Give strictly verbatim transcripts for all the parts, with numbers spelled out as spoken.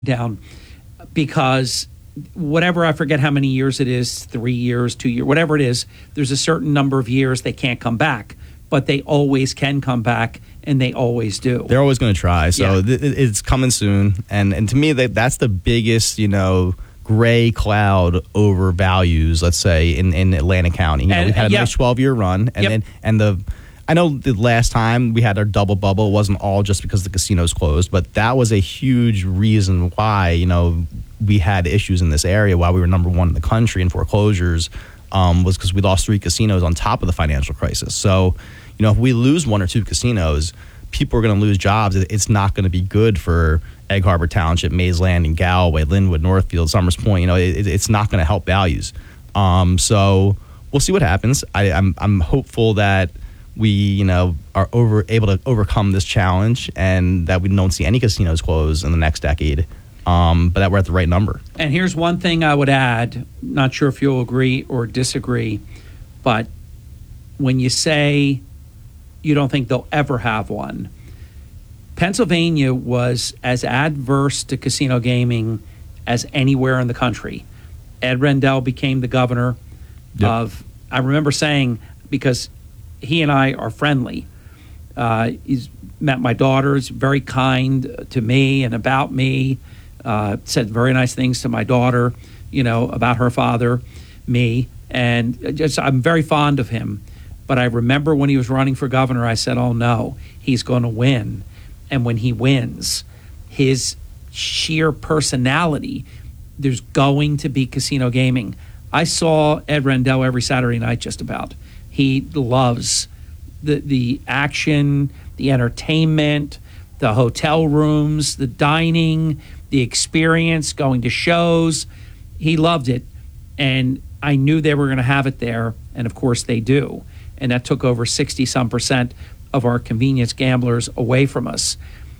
down because whatever, I forget how many years it is, three years, two years, whatever it is, there's a certain number of years they can't come back, but they always can come back, and they always do. They're always going to try. So Yeah. th- it's coming soon. And and to me, that that's the biggest, you know, gray cloud over values, let's say, in, in Atlantic County. You know, And- we've had a yeah. nice twelve-year run. And Yep. then and the I know the last time we had our double bubble, it wasn't all just because the casinos closed, but that was a huge reason why, you know, we had issues in this area, why we were number one in the country in foreclosures, um, was because we lost three casinos on top of the financial crisis. So, you know, if we lose one or two casinos, people are going to lose jobs. It- It's not going to be good for Egg Harbor Township, Mays Landing, Galloway, Linwood, Northfield, Summers Point. You know, it, it's not going to help values. Um, so we'll see what happens. I, I'm I'm hopeful that we, you know, are over able to overcome this challenge, and that we don't see any casinos close in the next decade. Um, but that we're at the right number. And here's one thing I would add, not sure if you'll agree or disagree, but when you say you don't think they'll ever have one, Pennsylvania was as adverse to casino gaming as anywhere in the country. Ed Rendell became the governor Yep. of, I remember saying, because he and I are friendly, uh, he's met my daughters, very kind to me and about me, uh, said very nice things to my daughter, you know, about her father, me, and just I'm very fond of him. But I remember when he was running for governor, I said, oh no, he's going to win. And when he wins, his sheer personality, there's going to be casino gaming. I saw Ed Rendell every Saturday night just about. He loves the the action, the entertainment, the hotel rooms, the dining, the experience, going to shows. He loved it. And I knew they were going to have it there. And of course they do. And that took over sixty some percent of our convenience gamblers away from us.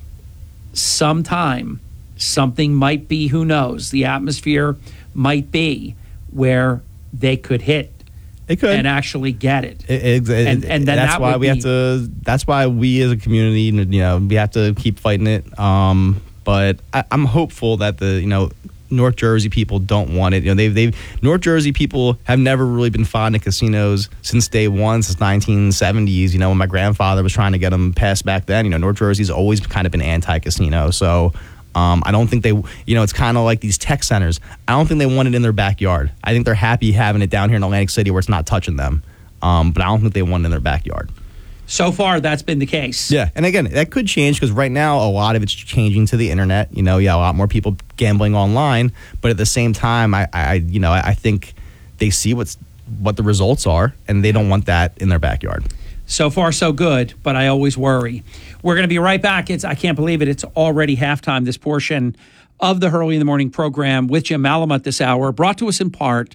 Sometime something might be, who knows, the atmosphere might be where they could hit It could. and actually get it. It- it- it- And- and then that's that why would we have be- to. That's why we as a community, you know, we have to keep fighting it. Um, but I, I'm hopeful that the you know North Jersey people don't want it. You know, they've they've North Jersey people have never really been fond of casinos since day one, since nineteen seventies. You know, when my grandfather was trying to get them passed back then. You know, North Jersey's always kind of been anti-casino. So. Um, I don't think they, you know, it's kind of like these tech centers. I don't think they want it in their backyard. I think they're happy having it down here in Atlantic City where it's not touching them. Um, but I don't think they want it in their backyard. So far, that's been the case. Yeah, and again, that could change because right now a lot of it's changing to the internet. You know, yeah, a lot more people gambling online. But at the same time, I, I you know, I think they see what's what the results are, and they don't want that in their backyard. So far, so good, but I always worry. We're going to be right back. It's I can't believe it. It's already halftime, this portion of the Hurley in the Morning program with Jim Malamut this hour, brought to us in part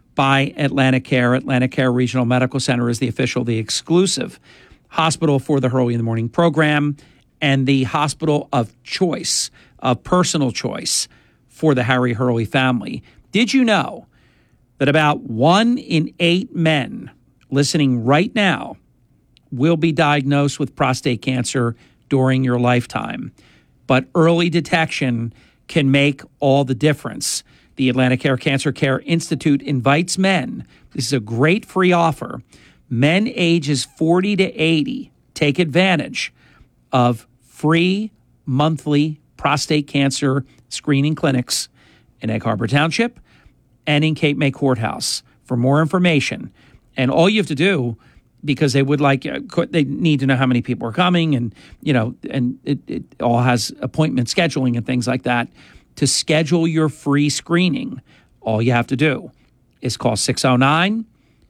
by Atlantic Care. Atlantic Care Regional Medical Center is the official, the exclusive hospital for the Hurley in the Morning program and the hospital of choice, of personal choice for the Harry Hurley family. Did you know that about one in eight men listening right now will be diagnosed with prostate cancer during your lifetime? But early detection can make all the difference. The Atlantic Care Cancer Care Institute invites men. This is a great free offer. Men ages forty to eighty take advantage of free monthly prostate cancer screening clinics in Egg Harbor Township and in Cape May Courthouse. For more information, and all you have to do, because they would like, uh, they need to know how many people are coming, and you know, and it, it all has appointment scheduling and things like that. To schedule your free screening, all you have to do is call six oh nine,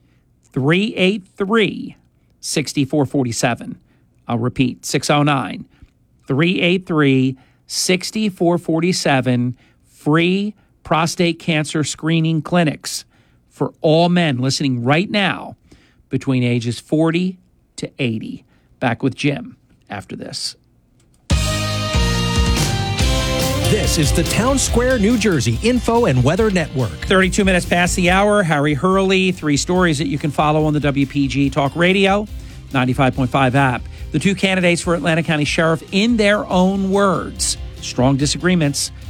three eight three, six four four seven. I'll repeat, six oh nine, three eight three, six four four seven. Free prostate cancer screening clinics for all men listening right now between ages forty to eighty. Back with Jim after this. This is the Town Square, New Jersey Info and Weather Network. thirty-two minutes past the hour. Harry Hurley, three stories that you can follow on the W P G Talk Radio, ninety-five point five app. The two candidates for Atlantic County Sheriff, in their own words, strong disagreements